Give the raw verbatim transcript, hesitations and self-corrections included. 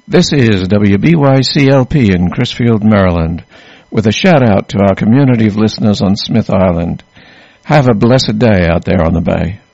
This is W B Y C L P in Crisfield, Maryland, with a shout-out to our community of listeners on Smith Island. Have a blessed day out there on the bay.